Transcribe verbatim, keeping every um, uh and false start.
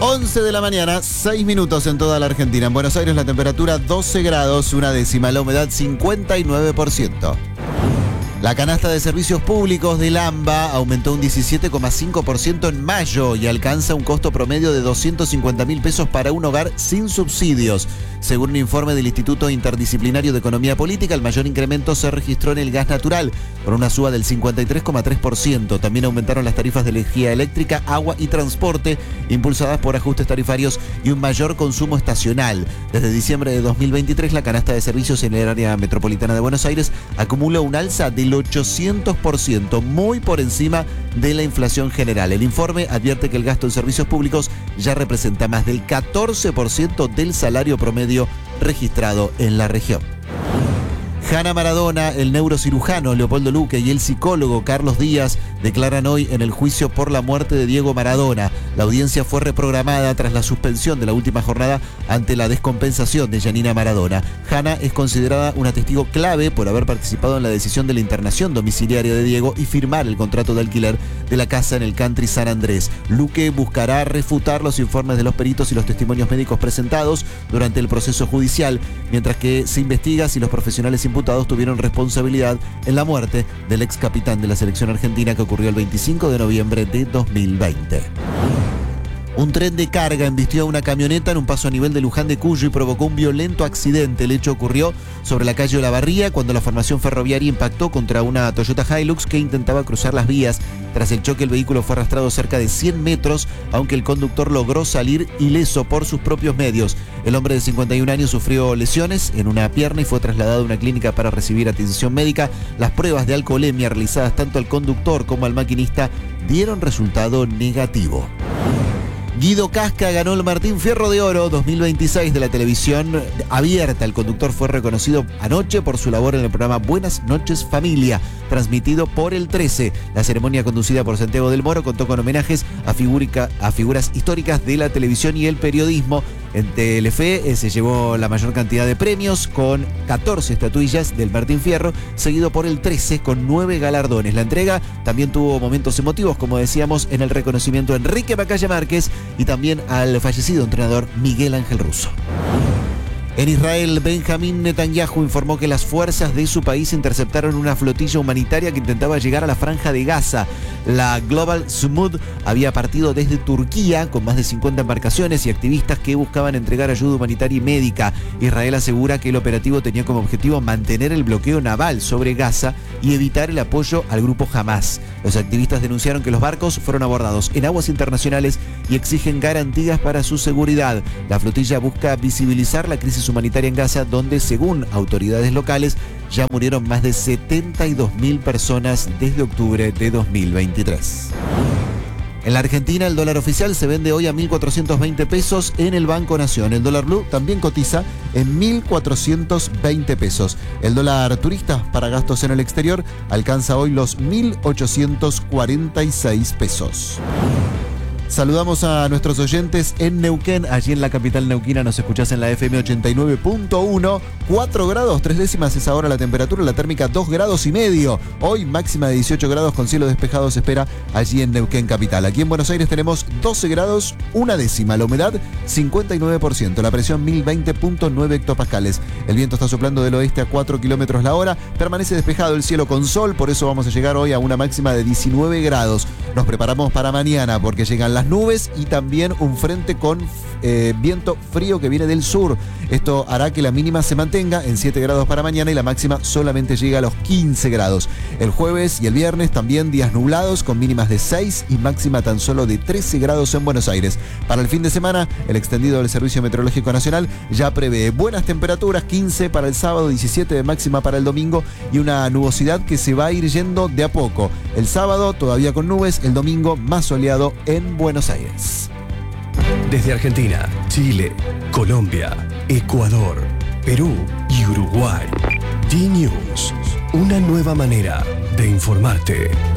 once de la mañana, seis minutos en toda la Argentina. En Buenos Aires la temperatura doce grados, una décima, la humedad cincuenta y nueve por ciento. La canasta de servicios públicos del AMBA aumentó un diecisiete coma cinco por ciento en mayo y alcanza un costo promedio de doscientos cincuenta mil pesos para un hogar sin subsidios. Según un informe del Instituto Interdisciplinario de Economía Política, el mayor incremento se registró en el gas natural, con una suba del cincuenta y tres coma tres por ciento. También aumentaron las tarifas de energía eléctrica, agua y transporte, impulsadas por ajustes tarifarios y un mayor consumo estacional. Desde diciembre de dos mil veintitrés, la canasta de servicios en el área metropolitana de Buenos Aires acumula un alza del ochocientos por ciento, muy por encima de la inflación general. El informe advierte que el gasto en servicios públicos ya representa más del catorce por ciento del salario promedio registrado en la región. Hanna Maradona, el neurocirujano Leopoldo Luque y el psicólogo Carlos Díaz declaran hoy en el juicio por la muerte de Diego Maradona. La audiencia fue reprogramada tras la suspensión de la última jornada ante la descompensación de Gianina Maradona. Hanna es considerada una testigo clave por haber participado en la decisión de la internación domiciliaria de Diego y firmar el contrato de alquiler de la casa en el country San Andrés. Luque buscará refutar los informes de los peritos y los testimonios médicos presentados durante el proceso judicial, mientras que se investiga si los profesionales imputados tuvieron responsabilidad en la muerte del ex capitán de la selección argentina que ocurrió el veinticinco de noviembre de dos mil veinte. Un tren de carga embistió a una camioneta en un paso a nivel de Luján de Cuyo y provocó un violento accidente. El hecho ocurrió sobre la calle Olavarría cuando la formación ferroviaria impactó contra una Toyota Hilux que intentaba cruzar las vías. Tras el choque, el vehículo fue arrastrado cerca de cien metros, aunque el conductor logró salir ileso por sus propios medios. El hombre de cincuenta y un años sufrió lesiones en una pierna y fue trasladado a una clínica para recibir atención médica. Las pruebas de alcoholemia realizadas tanto al conductor como al maquinista dieron resultado negativo. Guido Casca ganó el Martín Fierro de Oro dos mil veintiséis de la televisión abierta. El conductor fue reconocido anoche por su labor en el programa Buenas Noches Familia, transmitido por el trece. La ceremonia conducida por Santiago del Moro contó con homenajes a, figurica, a figuras históricas de la televisión y el periodismo. En Telefe eh, se llevó la mayor cantidad de premios con catorce estatuillas del Martín Fierro, seguido por el trece con nueve galardones. La entrega también tuvo momentos emotivos, como decíamos, en el reconocimiento a Enrique Macaya Márquez y también al fallecido entrenador Miguel Ángel Russo. En Israel, Benjamín Netanyahu informó que las fuerzas de su país interceptaron una flotilla humanitaria que intentaba llegar a la franja de Gaza. La Global Sumud había partido desde Turquía con más de cincuenta embarcaciones y activistas que buscaban entregar ayuda humanitaria y médica. Israel asegura que el operativo tenía como objetivo mantener el bloqueo naval sobre Gaza y evitar el apoyo al grupo Hamas. Los activistas denunciaron que los barcos fueron abordados en aguas internacionales y exigen garantías para su seguridad. La flotilla busca visibilizar la crisis humanitaria en Gaza, donde, según autoridades locales, ya murieron más de setenta y dos mil personas desde octubre de dos mil veintitrés. En la Argentina, el dólar oficial se vende hoy a mil cuatrocientos veinte pesos en el Banco Nación. El dólar blue también cotiza en mil cuatrocientos veinte pesos. El dólar turista para gastos en el exterior alcanza hoy los mil ochocientos cuarenta y seis pesos. Saludamos a nuestros oyentes en Neuquén. Allí en la capital neuquina nos escuchás en la F M ochenta y nueve punto uno. cuatro grados, tres décimas es ahora la temperatura, la térmica dos grados y medio. Hoy máxima de dieciocho grados con cielo despejado se espera allí en Neuquén capital. Aquí en Buenos Aires tenemos doce grados, una décima. La humedad cincuenta y nueve por ciento. La presión mil veinte punto nueve hectopascales. El viento está soplando del oeste a cuatro kilómetros la hora. Permanece despejado el cielo con sol, por eso vamos a llegar hoy a una máxima de diecinueve grados. Nos preparamos para mañana porque llegan las nubes y también un frente con eh, viento frío que viene del sur. Esto hará que la mínima se mantenga en siete grados para mañana y la máxima solamente llega a los quince grados. El jueves y el viernes también días nublados con mínimas de seis y máxima tan solo de trece grados en Buenos Aires. Para el fin de semana, el extendido del Servicio Meteorológico Nacional ya prevé buenas temperaturas, quince para el sábado, diecisiete de máxima para el domingo y una nubosidad que se va a ir yendo de a poco. El sábado todavía con nubes, el domingo más soleado en Buenos Aires. Desde Argentina, Chile, Colombia, Ecuador, Perú y Uruguay. D-News, una nueva manera de informarte.